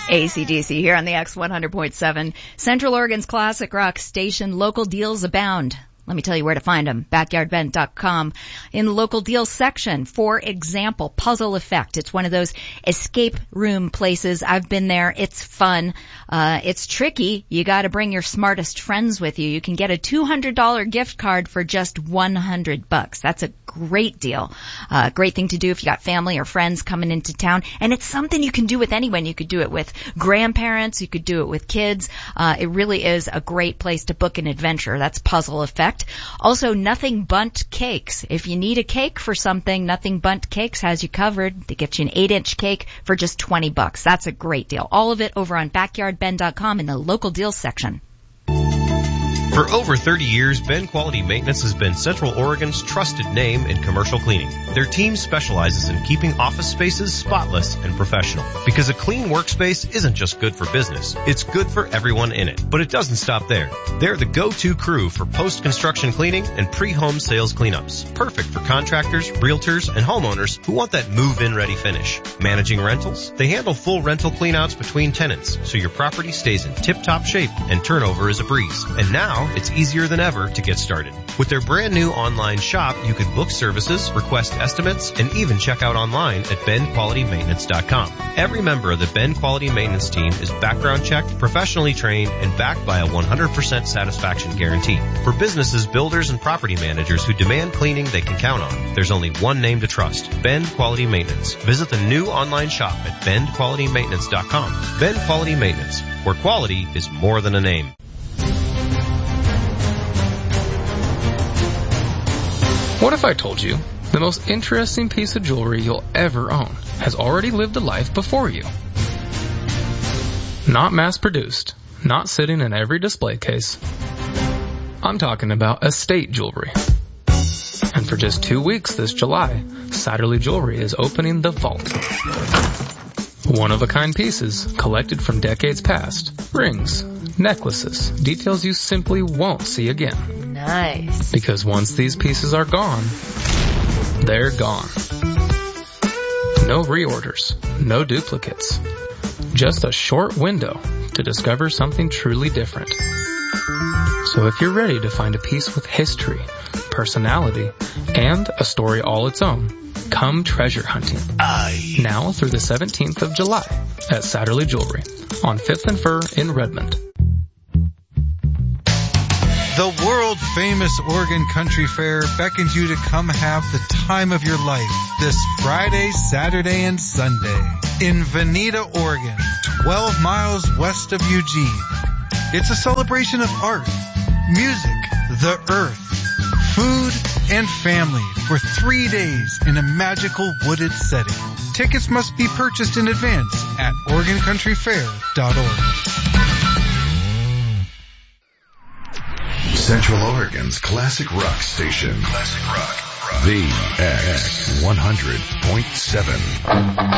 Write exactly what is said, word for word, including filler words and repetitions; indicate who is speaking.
Speaker 1: A C D C here on the X one hundred point seven. Central Oregon's classic rock station. Local deals abound. Let me tell you where to find them. backyard vent dot com. In the local deals section, for example, Puzzle Effect. It's one of those escape room places. I've been there. It's fun. Uh, it's tricky. You got to bring your smartest friends with you. You can get a two hundred dollars gift card for just one hundred bucks. That's a great deal. Uh, great thing to do if you got family or friends coming into town. And it's something you can do with anyone. You could do it with grandparents. You could do it with kids. Uh, it really is a great place to book an adventure. That's Puzzle Effect. Also, Nothing Bundt Cakes. If you need a cake for something, Nothing Bundt Cakes has you covered. They get you an eight inch cake for just twenty bucks. That's a great deal. All of it over on backyard ben dot com in the local deals section.
Speaker 2: For over thirty years, Ben Quality Maintenance has been Central Oregon's trusted name in commercial cleaning. Their team specializes in keeping office spaces spotless and professional. Because a clean workspace isn't just good for business, it's good for everyone in it. But it doesn't stop there. They're the go-to crew for post-construction cleaning and pre-home sales cleanups. Perfect for contractors, realtors, and homeowners who want that move-in ready finish. Managing rentals? They handle full rental cleanouts between tenants, so your property stays in tip-top shape and turnover is a breeze. And now, it's easier than ever to get started. With their brand new online shop, you can book services, request estimates, and even check out online at ben quality maintenance dot com. Every member of the Ben Quality Maintenance team is background checked, professionally trained, and backed by a one hundred percent satisfaction guarantee. For businesses, builders, and property managers who demand cleaning they can count on, there's only one name to trust: Ben Quality Maintenance. Visit the new online shop at ben quality maintenance dot com. Ben Quality Maintenance, where quality is more than a name.
Speaker 3: What if I told you the most interesting piece of jewelry you'll ever own has already lived a life before you? Not mass-produced, not sitting in every display case. I'm talking about estate jewelry. And for just two weeks this July, Satterley Jewelry is opening the vault. One-of-a-kind pieces collected from decades past. Rings, necklaces, details you simply won't see again.
Speaker 1: Nice.
Speaker 3: Because once these pieces are gone, they're gone. No reorders, no duplicates. Just a short window to discover something truly different. So if you're ready to find a piece with history, personality, and a story all its own, come treasure hunting. Aye. Now through the seventeenth of July at Satterley Jewelry on fifth and Fir in Redmond.
Speaker 4: The world-famous Oregon Country Fair beckons you to come have the time of your life this Friday, Saturday, and Sunday in Veneta, Oregon, twelve miles west of Eugene. It's a celebration of art, music, the earth, food, and family for three days in a magical wooded setting. Tickets must be purchased in advance at oregon country fair dot org.
Speaker 5: Central Oregon's classic rock station. Classic rock. rock. The X one hundred point seven.